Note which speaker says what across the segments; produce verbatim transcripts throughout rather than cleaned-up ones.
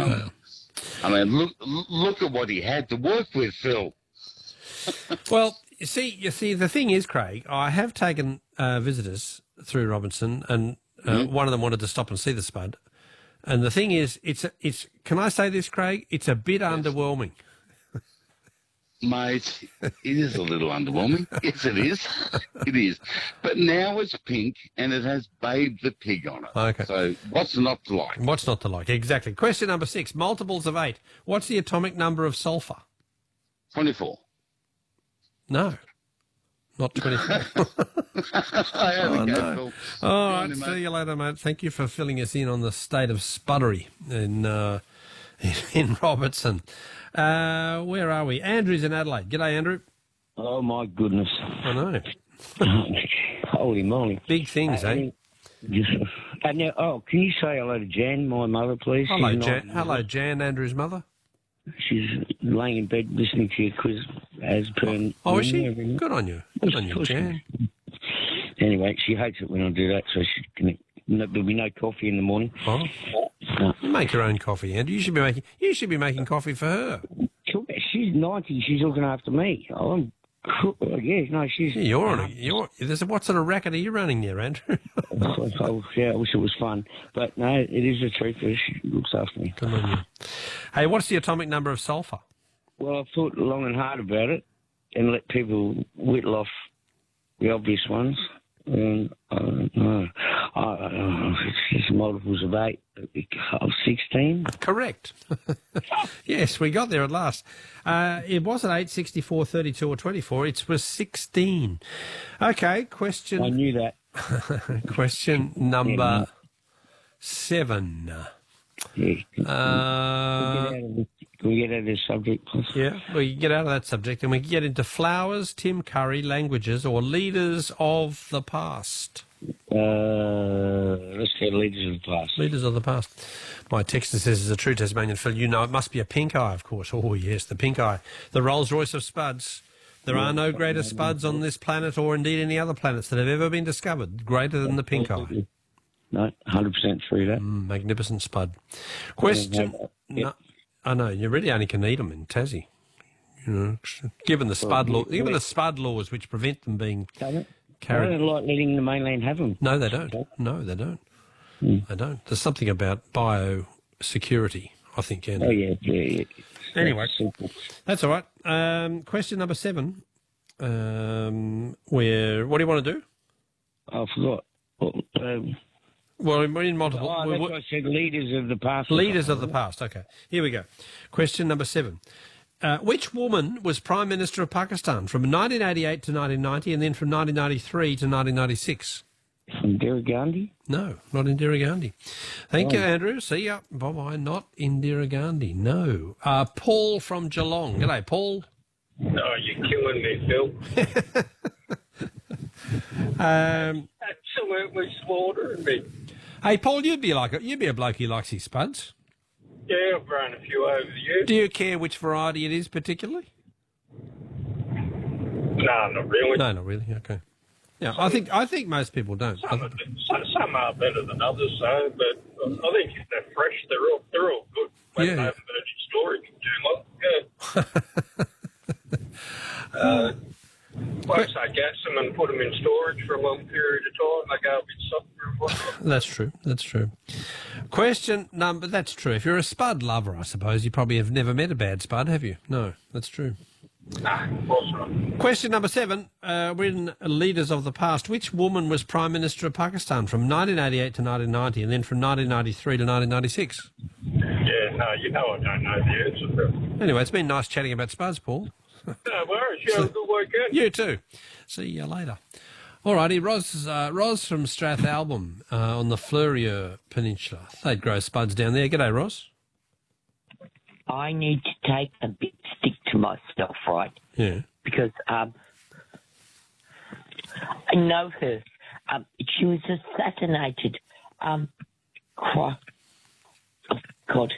Speaker 1: Um, I mean, look look at what he had to work with, Phil.
Speaker 2: Well, you see, you see, the thing is, Craig, I have taken uh, visitors through Robinson, and uh, mm-hmm. one of them wanted to stop and see the spud. And the thing is, it's a, it's. Can I say this, Craig? It's a bit yes. underwhelming.
Speaker 1: Mate, it is a little underwhelming. Yes, it is. It is. But now it's pink and it has Babe the Pig on it.
Speaker 2: Okay.
Speaker 1: So what's not to like?
Speaker 2: What's not to like? Exactly. Question number six, multiples of eight. What's the atomic number of sulphur?
Speaker 1: twenty-four.
Speaker 2: No. Not twenty-four.
Speaker 1: I
Speaker 2: oh,
Speaker 1: go,
Speaker 2: no.
Speaker 1: Phil.
Speaker 2: All right, see you later, mate. Thank you for filling us in on the state of spuddery in, uh, in, in Robertson. Uh, where are we? Andrew's in Adelaide. G'day, Andrew.
Speaker 3: Oh, my goodness.
Speaker 2: I know.
Speaker 3: Holy moly.
Speaker 2: Big things, uh, eh?
Speaker 3: Just, uh, now, oh, can you say hello to Jan, my mother, please?
Speaker 2: Hello, Jan. Hello, Jan, Andrew's mother.
Speaker 3: She's laying in bed listening to your quiz as per...
Speaker 2: Oh, oh is she? Good on you. Good on you, Jan.
Speaker 3: Anyway, she hates it when I do that, so she can, no, there'll be no coffee in the morning.
Speaker 2: Oh. No. Make your own coffee, Andrew. You should be making. You should be making coffee for her.
Speaker 3: She's ninety. She's looking after me. I'm. Yeah, no, she's.
Speaker 2: Yeah, you're on a. You're. There's a, what sort of racket are you running there, Andrew?
Speaker 3: oh, yeah, I wish it was fun, but no, it is the truth. She looks after me.
Speaker 2: Come on, you. Hey, what's the atomic number of sulphur?
Speaker 3: Well, I've thought long and hard about it, and let people whittle off the obvious ones. Um, I don't know. I don't know. It's just multiples of eight. Of sixteen?
Speaker 2: Correct. Yes, we got there at last. Uh, it wasn't eight, sixty-four, thirty-two or twenty-four. It was sixteen. Okay, question...
Speaker 3: I knew that.
Speaker 2: Question number yeah, seven.
Speaker 3: Yeah.
Speaker 2: Uh,
Speaker 3: can, we get out of this subject, please?
Speaker 2: Yeah, we can get out of that subject and we can get into flowers, Tim Curry, languages, or leaders of the past.
Speaker 3: Uh, let's go leaders of the past.
Speaker 2: Leaders of the past. My texter says, as a true Tasmanian Phil, you know it must be a pink eye, of course. Oh, yes, the pink eye. The Rolls-Royce of spuds. There are no greater spuds on this planet or indeed any other planets that have ever been discovered greater than the pink eye.
Speaker 3: No, one hundred percent true that.
Speaker 2: Mm, magnificent spud. Question... No, I know, you really only can eat them in Tassie. You know, given the spud law, given the spud laws which prevent them being carried.
Speaker 3: I don't like letting the mainland have them.
Speaker 2: No, they don't. No, they don't. Mm. They don't. There's something about biosecurity, I think, Andy.
Speaker 3: Oh, yeah, yeah, yeah.
Speaker 2: Anyway, that's all right. Um, question number seven. Um, where? What do you want to do?
Speaker 3: I forgot. Um,
Speaker 2: well, we're in multiple...
Speaker 3: Oh, that's what I said, leaders of the past.
Speaker 2: Leaders of the past, okay. Here we go. Question number seven. Uh, which woman was Prime Minister of Pakistan from nineteen eighty-eight to nineteen ninety and then from nineteen ninety-three to nineteen ninety-six?
Speaker 3: Indira Gandhi?
Speaker 2: No, not Indira Gandhi. Thank
Speaker 3: oh.
Speaker 2: you, Andrew. See ya. Bye-bye. Not Indira Gandhi. No. Uh, Paul from Geelong. G'day, Paul.
Speaker 4: Oh, you're killing me, Phil.
Speaker 2: um,
Speaker 4: Absolutely slaughtering me.
Speaker 2: Hey, Paul, you'd be like a, you'd be a bloke who likes his spuds.
Speaker 4: Yeah, I've grown a few over the years.
Speaker 2: Do you care which variety it is particularly?
Speaker 4: No, not really.
Speaker 2: No, not really. Okay. Yeah, I think I think most people don't.
Speaker 4: Some, are, some, some are better than others, so, but I think if they're fresh, they're all they're all good. When
Speaker 2: yeah.
Speaker 4: they haven't been in storage too long. Yeah. uh, Once I gas them and put them in storage for a long period of time, they go a bit softer and whatnot.
Speaker 2: That's true. That's true. Question number... That's true. If you're a spud lover, I suppose, you probably have never met a bad spud, have you? No, that's true.
Speaker 4: Nah, of course not.
Speaker 2: Question number seven. Uh, we're in Leaders of the Past. Which woman was Prime Minister of Pakistan from nineteen eighty-eight to nineteen ninety and then from nineteen ninety-three to nineteen ninety-six?
Speaker 4: Yeah, no, you know I don't know the answer, Phil.
Speaker 2: Anyway, it's been nice chatting about spuds, Paul.
Speaker 4: No worries. You have a good weekend.
Speaker 2: You too. See you later. All righty, Ros, uh, Ros from Strathalbyn uh, on the Fleurieu Peninsula. They'd grow spuds down there. G'day, Ros.
Speaker 5: I need to take a bit stick to myself, right?
Speaker 2: Yeah.
Speaker 5: Because um, I know her. Um, she was assassinated. Um, oh, God.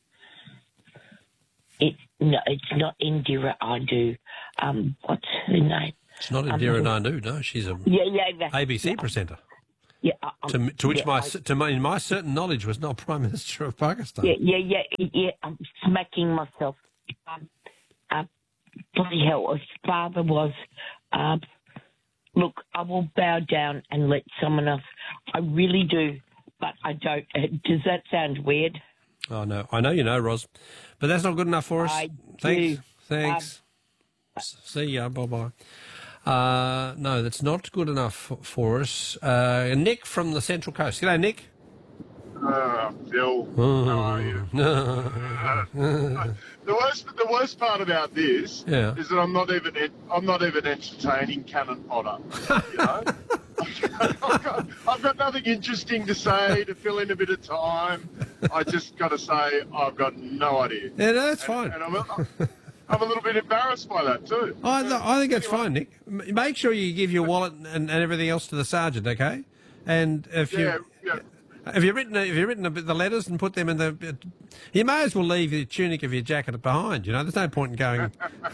Speaker 5: It, no, it's not Indira Nandu. Um, what's her name?
Speaker 2: It's not Indira um, Nandu, no. She's a
Speaker 5: yeah, yeah, yeah,
Speaker 2: A B C
Speaker 5: yeah.
Speaker 2: presenter.
Speaker 5: Yeah, uh, um,
Speaker 2: To, to which
Speaker 5: yeah,
Speaker 2: my,
Speaker 5: I-
Speaker 2: to my, in my certain knowledge, was not Prime Minister of Pakistan.
Speaker 5: Yeah, yeah, yeah, yeah. I'm smacking myself. Um, uh, bloody hell, his father was. Um, look, I will bow down and let someone else. I really do, but I don't. Uh, does that sound weird?
Speaker 2: Oh, no. I know you know, Ros. But that's not good enough for us.
Speaker 5: I
Speaker 2: Thanks.
Speaker 5: do.
Speaker 2: Thanks. S- See ya. Bye-bye. Uh, no, that's not good enough f- for us. Uh, Nick from the Central Coast. G'day, Nick.
Speaker 6: Uh, Phil, how are you? the worst, the worst part about this
Speaker 2: Yeah.
Speaker 6: is that I'm not even, en- I'm not even entertaining Cannon Potter. You know, I've, got, I've got nothing interesting to say to fill in a bit of time. I just got to say I've got no idea.
Speaker 2: Yeah, no, that's
Speaker 6: And,
Speaker 2: fine.
Speaker 6: and I'm, a, I'm a little bit embarrassed by that too.
Speaker 2: I, th- I think that's fine, Nick. M- Make sure you give your wallet and, and everything else to the sergeant, okay? And if you
Speaker 6: Yeah, yeah.
Speaker 2: if you've written if you've written a bit- the letters and put them in the, you may as well leave your tunic of your jacket behind. You know, there's no point in going.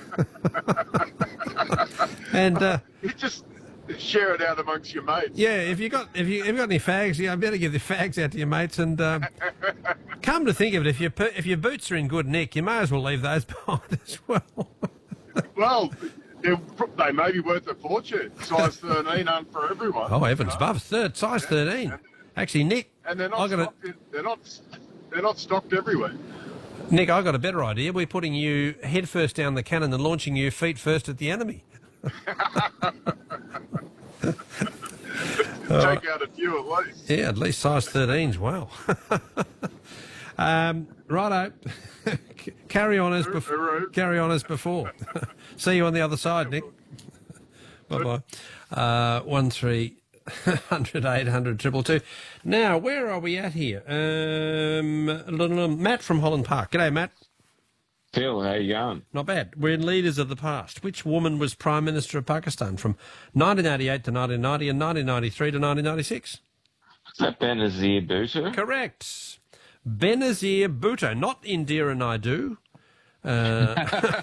Speaker 2: and uh,
Speaker 6: You just share it out amongst your mates.
Speaker 2: yeah, if you got if you if you got any fags, yeah, I better give the fags out to your mates. And um, come to think of it, if your per- if your boots are in good nick, you may as well leave those behind as well.
Speaker 6: Well, they're- they may be worth a fortune. Size thirteen aren't for everyone.
Speaker 2: Oh heavens,
Speaker 6: you know?
Speaker 2: above third size thirteen. Actually, Nick,
Speaker 6: And they're
Speaker 2: I
Speaker 6: not
Speaker 2: got a,
Speaker 6: stocked in, they're not they're not stocked everywhere.
Speaker 2: Nick, I got a better idea. We're putting you head first down the cannon and launching you feet first at the enemy.
Speaker 6: Take out a few at least.
Speaker 2: Yeah, at least size thirteens. Wow. um, righto. C- carry on as before.
Speaker 6: Hooroo.
Speaker 2: Carry on as before. See you on the other side, Nick. Bye bye. Uh, one three hundred eight hundred triple two. Now, where are we at here? Um, Matt from Holland Park. G'day, Matt.
Speaker 7: Phil, how you going?
Speaker 2: Not bad. We're in Leaders of the Past. Which woman was Prime Minister of Pakistan from nineteen eighty-eight to nineteen ninety and nineteen ninety-three to nineteen ninety-six?
Speaker 7: Is that Benazir Bhutto?
Speaker 2: Correct. Benazir Bhutto, not Indira Naidu. Uh,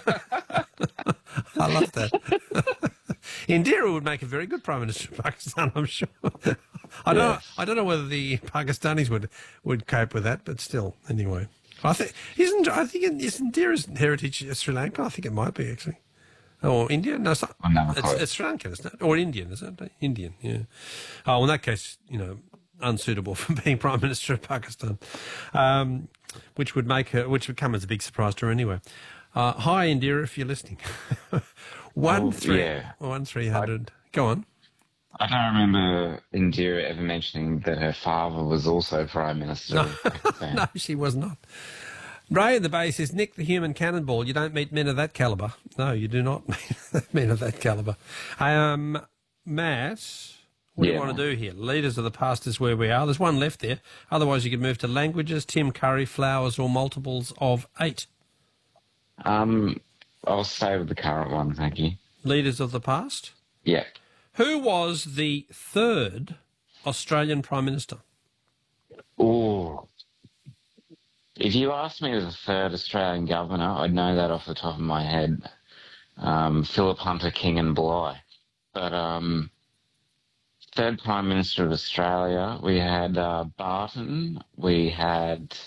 Speaker 2: I love that. Indira would make a very good Prime Minister of Pakistan, I'm sure. I don't.
Speaker 7: Yes.
Speaker 2: I don't know whether the Pakistanis would would cope with that, but still, anyway. I think isn't. I think it, isn't Indira's heritage Sri Lanka? I think it might be actually. Or India? No, it's not.
Speaker 7: I'm never
Speaker 2: It's,
Speaker 7: quite-
Speaker 2: it's Sri Lankan, isn't it? Or Indian, isn't it? Indian, yeah. Oh, well, in that case, you know, unsuitable for being Prime Minister of Pakistan, um, which would make her, which would come as a big surprise to her anyway. Uh, hi, Indira, if you're listening. one
Speaker 7: Oh,
Speaker 2: three
Speaker 7: yeah.
Speaker 2: one three hundred. Go on.
Speaker 7: I don't remember Indira ever mentioning that her father was also Prime Minister of Pakistan.
Speaker 2: No, she was not. Ray in the bay says, Nick the human cannonball, you don't meet men of that calibre. No, you do not meet men of that calibre. Um, Matt, what do you
Speaker 7: Yeah.
Speaker 2: want to do here? Leaders of the past is where we are. There's one left there. Otherwise, you could move to languages, Tim Curry, flowers, or multiples of eight.
Speaker 7: Um, I'll stay with the current one, thank you.
Speaker 2: Leaders of the past.
Speaker 7: Yeah.
Speaker 2: Who was the third Australian Prime Minister?
Speaker 7: Ooh. If you asked me the third Australian governor, I'd know that off the top of my head. Um, Philip Hunter, King and Bligh. But um, third Prime Minister of Australia, we had uh, Barton, we had...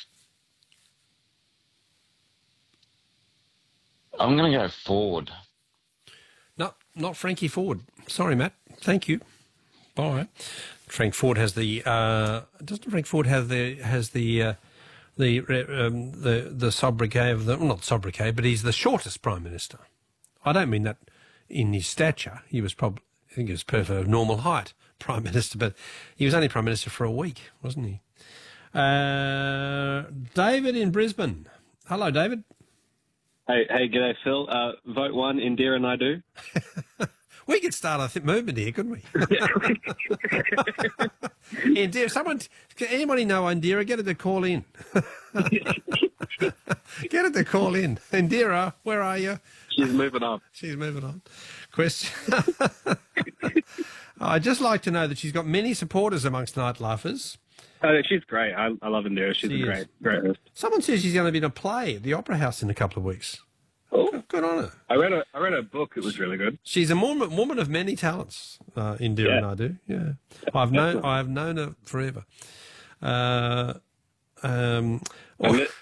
Speaker 7: I'm going to go Ford.
Speaker 2: No, not Frankie Ford. Sorry, Matt. Thank you. Bye. Frank Ford has the. Uh, doesn't Frank Ford have the has the uh, the um, the the sobriquet of the well, not sobriquet, but he's the shortest prime minister. I don't mean that in his stature. He was probably I think he was perfect of normal height prime minister, but he was only prime minister for a week, wasn't he? Uh, David in Brisbane. Hello, David.
Speaker 8: Hey, hey, g'day, Phil. Uh, vote one, Indira Naidu.
Speaker 2: We could start a th- movement here, couldn't we? Indira, someone, can anybody know Indira? Get her to call in. Get her to call in. Indira, where are you?
Speaker 8: She's moving on.
Speaker 2: She's moving on. Question. I'd just like to know that she's got many supporters amongst night laughers.
Speaker 8: Uh, she's great. I, I love Indira. She's
Speaker 2: She
Speaker 8: a
Speaker 2: is.
Speaker 8: great, great host.
Speaker 2: Someone says she's going to be in a play at the Opera House in a couple of weeks.
Speaker 8: Oh,
Speaker 2: Good on her.
Speaker 8: I read a I read a book. It was really good.
Speaker 2: She's a woman, woman of many talents, uh, Indira
Speaker 8: Yeah.
Speaker 2: Naidu. Yeah, I've known I've known her forever. Uh, um,
Speaker 8: And, it,